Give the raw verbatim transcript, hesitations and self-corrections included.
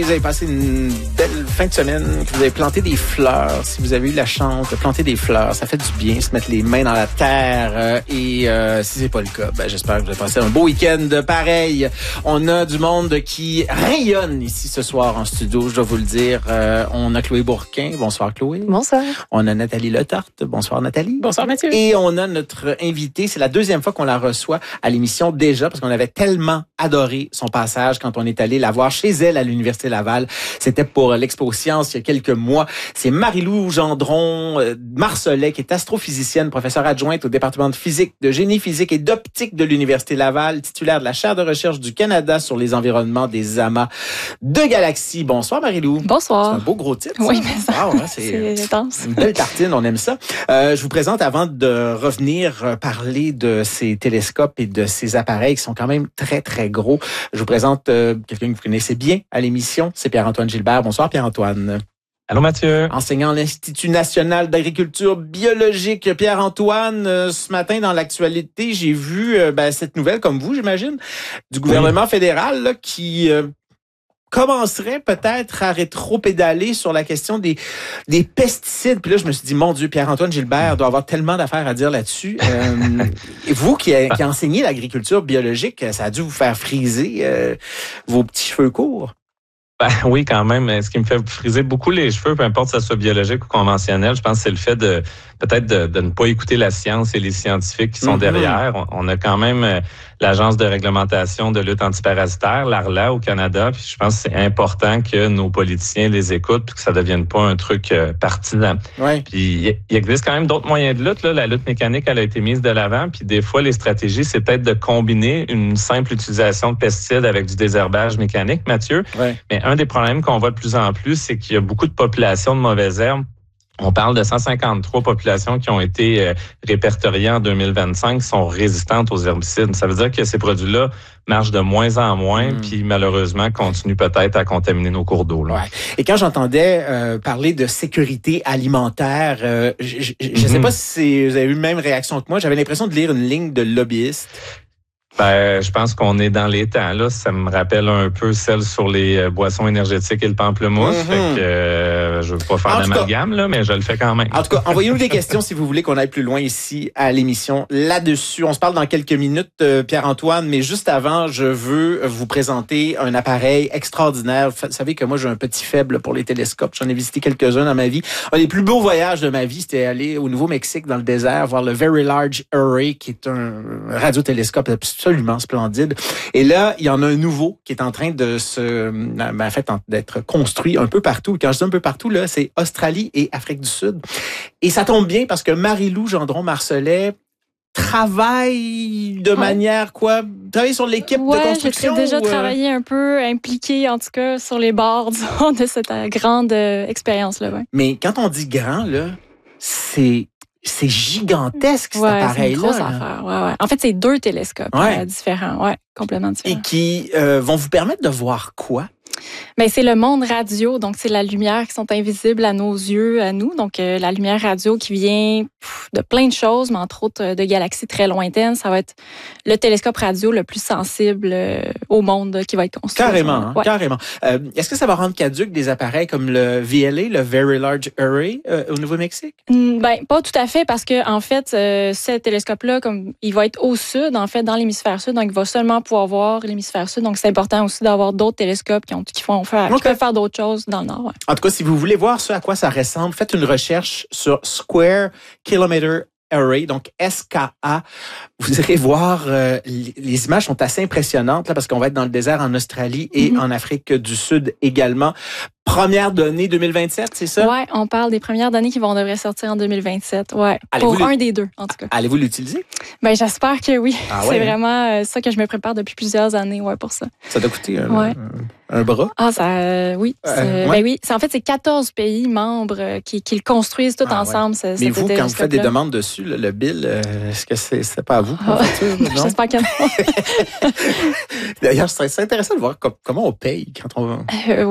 Vous avez passé une belle fin de semaine, que vous avez planté des fleurs. Si vous avez eu la chance de planter des fleurs, ça fait du bien, se mettre les mains dans la terre. Euh, et euh, si c'est pas le cas, ben, j'espère que vous avez passé un beau week-end pareil. On a du monde qui rayonne ici ce soir en studio, je dois vous le dire. Euh, on a Chloé Bourquin. Bonsoir Chloé. Bonsoir. On a Nathalie Letarte. Bonsoir Nathalie. Bonsoir Mathieu. Et on a notre invitée. C'est la deuxième fois qu'on la reçoit à l'émission déjà, parce qu'on avait tellement adoré son passage quand on est allé la voir chez elle à l'Université Laval. C'était pour l'Expo Science il y a quelques mois. C'est Marie-Lou Gendron euh, Marcelet, qui est astrophysicienne, professeure adjointe au département de physique, de génie physique et d'optique de l'Université Laval, titulaire de la chaire de recherche du Canada sur les environnements des amas de galaxies. Bonsoir Marie-Lou. Bonsoir. C'est un beau gros titre. Ça. Oui, mais ça, wow, hein, c'est, c'est intense. Une belle tartine, on aime ça. Euh, je vous présente, avant de revenir euh, parler de ces télescopes et de ces appareils qui sont quand même très, très gros, je vous présente euh, quelqu'un que vous connaissez bien à l'émission, c'est Pierre-Antoine Gilbert. Bonsoir Pierre-Antoine. Allô Mathieu. Enseignant à l'Institut national d'agriculture biologique. Pierre-Antoine, euh, ce matin dans l'actualité, j'ai vu euh, ben, cette nouvelle, comme vous j'imagine, du gouvernement oui. fédéral là, qui euh, commencerait peut-être à rétro-pédaler sur la question des, des pesticides. Puis là, je me suis dit, mon Dieu, Pierre-Antoine Gilbert doit avoir tellement d'affaires à dire là-dessus. Euh, et vous qui, qui enseignez l'agriculture biologique, ça a dû vous faire friser euh, vos petits cheveux courts. Ben oui, quand même. Ce qui me fait friser beaucoup les cheveux, peu importe si ça soit biologique ou conventionnel, je pense que c'est le fait de peut-être de, de ne pas écouter la science et les scientifiques qui sont mm-hmm. derrière. On, on a quand même euh, l'Agence de réglementation de lutte antiparasitaire, l'ARLA, au Canada. Puis je pense que c'est important que nos politiciens les écoutent puis que ça ne devienne pas un truc euh, partisan. Ouais. Puis il existe quand même d'autres moyens de lutte. Là. La lutte mécanique, elle a été mise de l'avant. Puis des fois, les stratégies, c'est peut-être de combiner une simple utilisation de pesticides avec du désherbage mécanique, Mathieu. Ouais. Mais un des problèmes qu'on voit de plus en plus, c'est qu'il y a beaucoup de populations de mauvaises herbes. On parle de cent cinquante-trois populations qui ont été euh, répertoriées en deux mille vingt-cinq qui sont résistantes aux herbicides. Ça veut dire que ces produits-là marchent de moins en moins, mmh. puis malheureusement continuent peut-être à contaminer nos cours d'eau. Là. Ouais. Et quand j'entendais euh, parler de sécurité alimentaire, euh, je ne mmh. sais pas si vous avez eu la même réaction que moi, j'avais l'impression de lire une ligne de lobbyistes. Ben, je pense qu'on est dans les temps, là. Ça me rappelle un peu celle sur les euh, boissons énergétiques et le pamplemousse. Mm-hmm. Fait que euh, je veux pas faire d'amalgame, là, mais je le fais quand même. En tout cas, envoyez-nous des questions si vous voulez qu'on aille plus loin ici à l'émission là-dessus. On se parle dans quelques minutes, euh, Pierre-Antoine, mais juste avant, je veux vous présenter un appareil extraordinaire. Vous savez que moi, j'ai un petit faible pour les télescopes. J'en ai visité quelques-uns dans ma vie. Un des plus beaux voyages de ma vie, c'était aller au Nouveau-Mexique, dans le désert, voir le Very Large Array, qui est un radiotélescope absolument splendide. Et là, il y en a un nouveau qui est en train de se, en fait, d'être construit un peu partout. Quand je dis un peu partout, là, c'est Australie et Afrique du Sud. Et ça tombe bien parce que Marie-Lou Gendron Marcelet travaille de ouais. manière quoi? Travaille sur l'équipe ouais, de construction? J'ai déjà ou, euh... travaillé un peu, impliqué en tout cas, sur les bords, disons, de cette grande euh, expérience-là. Ouais. Mais quand on dit grand, là, c'est C'est gigantesque, cet ouais, appareil-là. C'est une grosse affaire. Ouais, ouais. En fait, c'est deux télescopes ouais. euh, différents. Ouais, complètement différents. Et qui euh, vont vous permettre de voir quoi? Ben, c'est le monde radio, donc c'est la lumière qui sont invisibles à nos yeux, à nous. Donc, euh, la lumière radio qui vient pff, de plein de choses, mais entre autres euh, de galaxies très lointaines. Ça va être le télescope radio le plus sensible euh, au monde euh, qui va être construit. Carrément, hein, ouais. carrément. Euh, est-ce que ça va rendre caduque des appareils comme le V L A, le Very Large Array, euh, au Nouveau-Mexique? Ben, pas tout à fait, parce que en fait, euh, ce télescope-là, comme il va être au sud, en fait, dans l'hémisphère sud, donc il va seulement pouvoir voir l'hémisphère sud. Donc, c'est important aussi d'avoir d'autres télescopes qui ont qui font faire, okay. qui peuvent faire d'autres choses dans le nord. Ouais. En tout cas, si vous voulez voir ce à quoi ça ressemble, faites une recherche sur Square Kilometer Array, donc S K A. Vous irez voir, euh, les images sont assez impressionnantes là, parce qu'on va être dans le désert en Australie et mm-hmm. en Afrique du Sud également. Première donnée deux mille vingt-sept, c'est ça? Oui, on parle des premières données qui vont devrait sortir en deux mille vingt-sept. Ouais, allez-vous pour un des deux, en tout cas. Allez-vous l'utiliser? Ben, j'espère que oui. Ah, c'est ouais, vraiment euh, ça que je me prépare depuis plusieurs années, ouais, pour ça. Ça doit coûter un, ouais. un, un bras? Ah, ça, euh, oui. Euh, ouais. Ben oui, c'est, en fait, c'est quatorze pays membres euh, qui, qui le construisent tout ah, ensemble. Ouais. Mais vous, quand vous faites des demandes dessus, là, le bill, euh, est-ce que c'est, c'est pas à vous? Ah, j'espère que non. D'ailleurs, c'est intéressant de voir comment on paye quand on va... Euh,